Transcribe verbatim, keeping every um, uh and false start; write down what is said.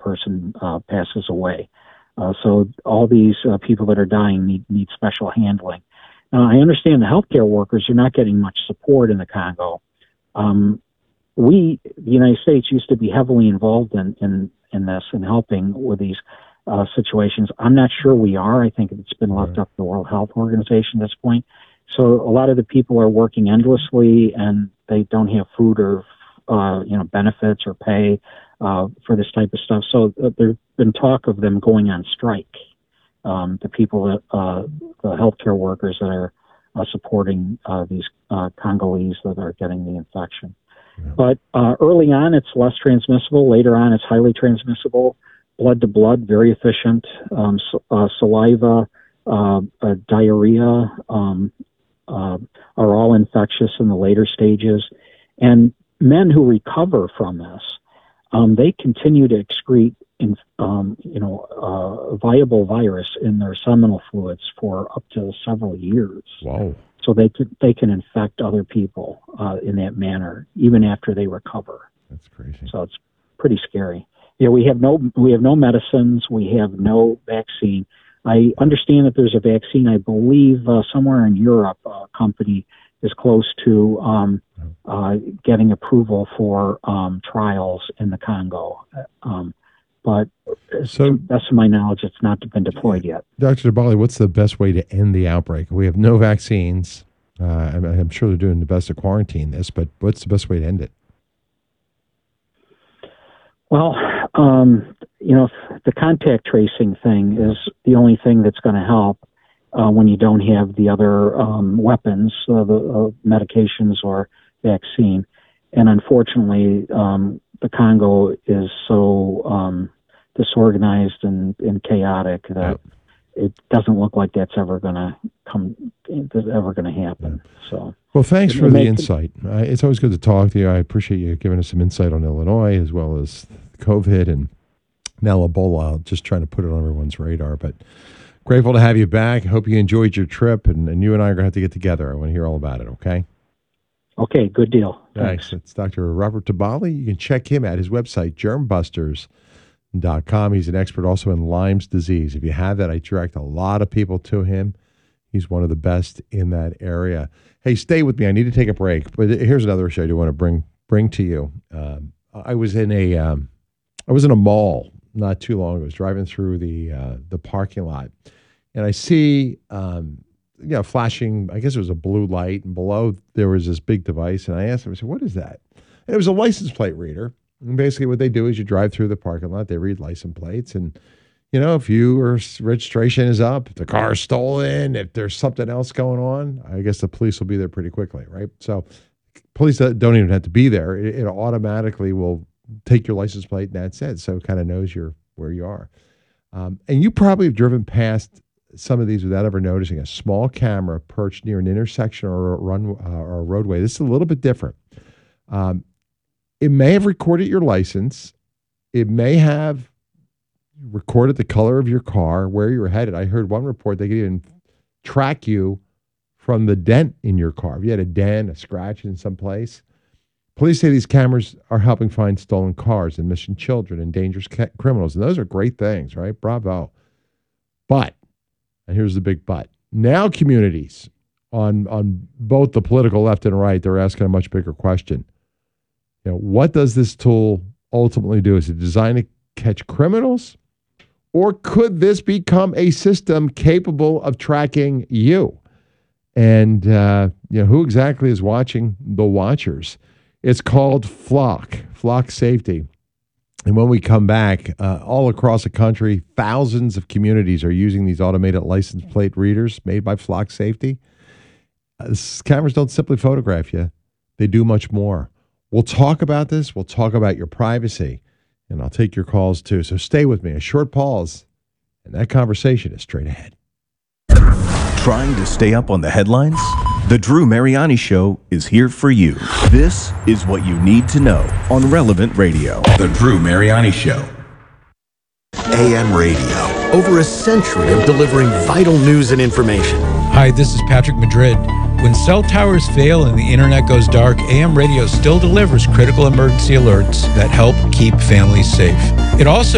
person uh, passes away. Uh, so all these uh, people that are dying need, need special handling. Now, I understand the healthcare workers are not getting much support in the Congo. Um, we, the United States, used to be heavily involved in, in, in this and helping with these uh, situations. I'm not sure we are. I think it's been left Right. up to the World Health Organization at this point. So a lot of the people are working endlessly, and they don't have food or uh, you know benefits or pay uh, for this type of stuff. So uh, there's been talk of them going on strike. Um, the people that uh, the healthcare workers that are uh, supporting uh, these uh, Congolese that are getting the infection. Yeah. But uh, early on, it's less transmissible. Later on, it's highly transmissible. Blood to blood, very efficient. Um, s- uh, saliva, uh, uh, diarrhea um, uh, are all infectious in the later stages. And men who recover from this, um, they continue to excrete in, um, you know, uh, viable virus in their seminal fluids for up to several years. Wow. So they could, they can infect other people uh, in that manner, even after they recover. That's crazy. So it's pretty scary. Yeah, we have no we have no medicines. We have no vaccine. I understand that there's a vaccine. I believe uh, somewhere in Europe, a company is close to um, uh, getting approval for um, trials in the Congo. Um, but So- to the best of my knowledge, it's not been deployed yet. Doctor Dabali, what's the best way to end the outbreak? We have no vaccines. Uh, I'm, I'm sure they're doing the best to quarantine this, but what's the best way to end it? Well, um, you know, the contact tracing thing is the only thing that's going to help uh, when you don't have the other um, weapons, uh, the uh, medications or vaccine. And unfortunately, um, the Congo is so um, disorganized and, and chaotic that it doesn't look like that's ever going to come, that's ever going to happen. So. Well, thanks It for the may- insight. Uh, it's always good to talk to you. I appreciate you giving us some insight on Illinois as well as COVID and now Ebola. Just trying to put it on everyone's radar. But grateful to have you back. Hope you enjoyed your trip, and, and you and I are going to have to get together. I want to hear all about it, okay? Okay, good deal. Thanks. It's Doctor Robert Dabali. You can check him at his website, germ busters dot com. He's an expert also in Lyme's disease. If you have that, I direct a lot of people to him. He's one of the best in that area. Hey, stay with me. I need to take a break. But here's another issue I do want to bring bring to you. Um, I was in a um, I was in a mall not too long ago. I was driving through the uh, the parking lot, and I see um, you know flashing. I guess it was a blue light, and below there was this big device. And I asked him, I said, "What is that?" And it was a license plate reader. And basically, what they do is you drive through the parking lot. They read license plates, and you know, if your registration is up, if the car is stolen, if there's something else going on, I guess the police will be there pretty quickly, right? So police don't even have to be there. It, it automatically will take your license plate, and that's it. So it kind of knows you're where you are. Um, and you probably have driven past some of these without ever noticing a small camera perched near an intersection or a run uh, or a roadway. This is a little bit different. Um, it may have recorded your license. It may have recorded the color of your car, where you were headed. I heard one report they could even track you from the dent in your car. If you had a dent, a scratch in some place. Police say these cameras are helping find stolen cars and missing children and dangerous ca- criminals. And those are great things, right? Bravo. But, and here's the big but, now communities on, on both the political left and right, they're asking a much bigger question. You know, what does this tool ultimately do? Is it designed to catch criminals? Or could this become a system capable of tracking you? And uh, you know, who exactly is watching the watchers? It's called Flock, Flock Safety. And when we come back, uh, all across the country, thousands of communities are using these automated license plate readers made by Flock Safety. Uh, this, cameras don't simply photograph you. They do much more. We'll talk about this. We'll talk about your privacy. And I'll take your calls too. So stay with me. A short pause. And that conversation is straight ahead. Trying to stay up on the headlines? The Drew Mariani Show is here for you. This is what you need to know on Relevant Radio. The Drew Mariani Show. A M Radio. Over a century of delivering vital news and information. Hi, this is Patrick Madrid. When cell towers fail and the internet goes dark, A M Radio still delivers critical emergency alerts that help keep families safe. It also